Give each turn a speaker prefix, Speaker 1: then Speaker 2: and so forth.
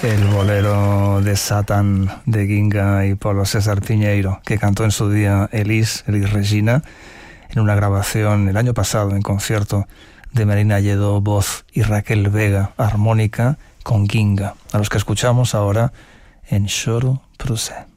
Speaker 1: el bolero de Satan de Ginga y Paulo César Piñeiro, que cantó en su día Elis Regina, en una grabación el año pasado en concierto de Marina Lledó, voz, y Raquel Vega, armónica, con Ginga, a los que escuchamos ahora en Choro Procé.